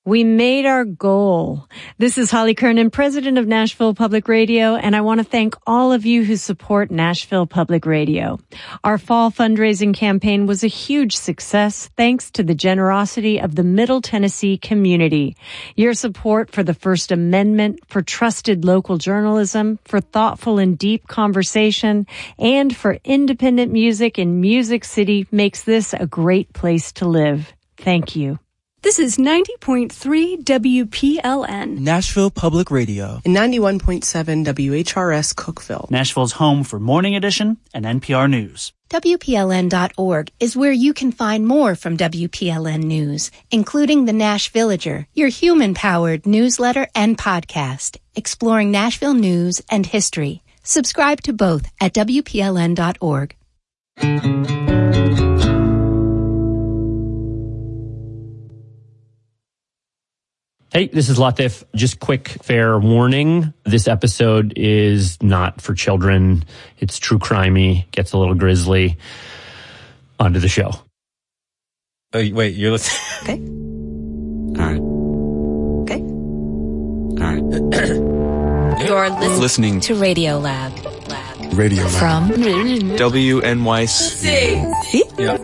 We made our goal. This is Holly Kernan, president of Nashville Public Radio, and I want to thank all of you who support Nashville Public Radio. Our fall fundraising campaign was a huge success thanks to the generosity of the Middle Tennessee community. Your support for the First Amendment, for trusted local journalism, for thoughtful and deep conversation, and for independent music in Music City makes this a great place to live. Thank you. This is 90.3 WPLN. Nashville Public Radio. And 91.7 WHRS Cookeville. Nashville's home for Morning Edition and NPR News. WPLN.org is where you can find more from WPLN News, including the Nash Villager, your human-powered newsletter and podcast, exploring Nashville news and history. Subscribe to both at WPLN.org. Hey, this is Latif. Just quick fair warning. This episode is not for children. It's true crimey, gets a little grisly. On to the show. Oh, wait, you're listening? Okay. All right. Okay. All right. You're listening to Radio Lab. Radio Lab. From WNYC. See? Yep.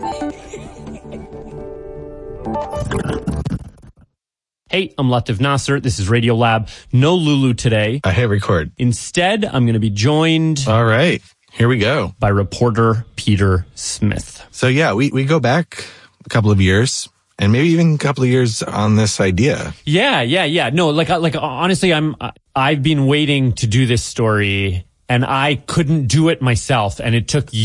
Hey, I'm Latif Nasser. This is Radio Lab. No Lulu today. I hit record. Instead, I'm going to be joined... All right. Here we go. ...by reporter Peter Smith. So yeah, we go back a couple of years, and maybe even a couple of years on this idea. Yeah. No, like honestly, I've been waiting to do this story, and I couldn't do it myself, and it took